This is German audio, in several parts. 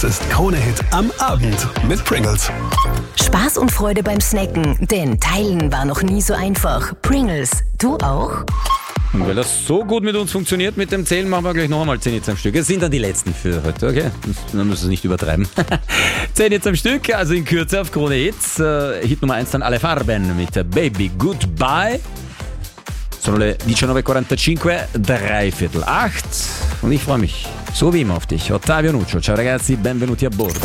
Das ist Krone-Hit am Abend mit Pringles. Spaß und Freude beim Snacken, denn Teilen war noch nie so einfach. Pringles, du auch? Und weil das so gut mit uns funktioniert, mit dem Zählen, machen wir gleich noch einmal 10 Hits am Stück. Es sind dann die letzten für heute, okay? Dann müssen wir es nicht übertreiben. 10 Hits am Stück, also in Kürze auf Krone Hits. Hit Nummer 1 dann Alle Farben mit Baby Goodbye. Sono le 19.45, 7:45. Und ich freue mich, so wie immer, auf dich. Ottavio Nuccio. Ciao ragazzi, benvenuti a bordo.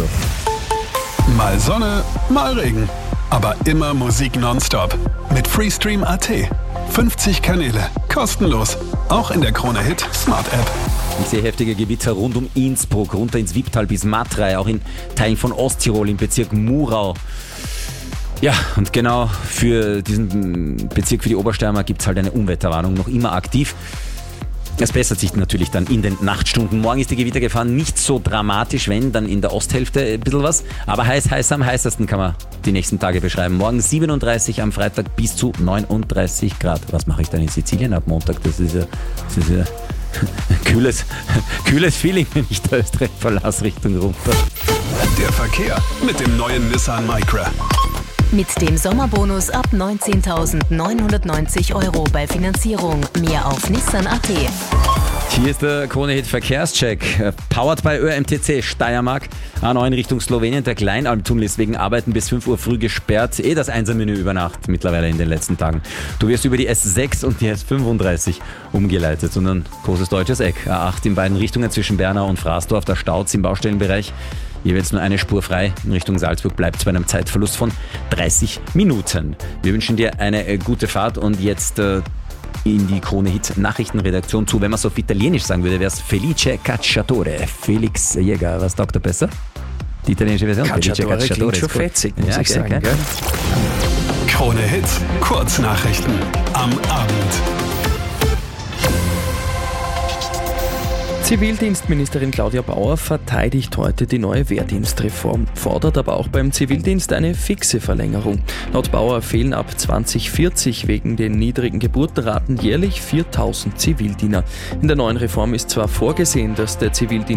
Mal Sonne, mal Regen. Aber immer Musik nonstop. Mit Freestream.at. 50 Kanäle. Kostenlos. Auch in der Krone-Hit Smart App. Ich sehe heftige Gewitter rund um Innsbruck, runter ins Wipptal bis Matrei, auch in Teilen von Osttirol, im Bezirk Murau. Ja, und genau für diesen Bezirk, für die Obersteiermark, gibt es halt eine Unwetterwarnung, noch immer aktiv. Es bessert sich natürlich dann in den Nachtstunden. Morgen ist die Gewittergefahr nicht so dramatisch, wenn, dann in der Osthälfte ein bisschen was. Aber heiß am heißesten kann man die nächsten Tage beschreiben. Morgen 37, am Freitag bis zu 39 Grad. Was mache ich dann in Sizilien ab Montag? Das ist ja kühles Feeling, wenn ich da Österreich verlasse Richtung runter. Der Verkehr mit dem neuen Nissan Micra. Mit dem Sommerbonus ab 19.990 € bei Finanzierung. Mehr auf Nissan.at. Hier ist der Krone-Hit Verkehrscheck. Powered by ÖMTC Steiermark. A9 Richtung Slowenien. Der Kleinalmtunnel ist wegen Arbeiten bis 5 Uhr früh gesperrt. Das Einsermenü über Nacht mittlerweile in den letzten Tagen. Du wirst über die S6 und die S35 umgeleitet. Und ein großes deutsches Eck. A8 in beiden Richtungen zwischen Bernau und Fraßdorf. Der Stauz im Baustellenbereich. Jeweils nur eine Spur frei. In Richtung Salzburg bleibt es bei einem Zeitverlust von 30 Minuten. Wir wünschen dir eine gute Fahrt und jetzt in die Krone-Hit-Nachrichtenredaktion zu. Wenn man so auf Italienisch sagen würde, wäre es Felice Cacciatore. Felix Jäger. Was taugt da besser? Die italienische Version? Cacciatore klingt schon fetzig, muss ich sagen. Gell? Krone-Hit Kurznachrichten am Abend. Zivildienstministerin Claudia Bauer verteidigt heute die neue Wehrdienstreform, fordert aber auch beim Zivildienst eine fixe Verlängerung. Laut Bauer fehlen ab 2040 wegen den niedrigen Geburtenraten jährlich 4.000 Zivildiener. In der neuen Reform ist zwar vorgesehen, dass der Zivildienst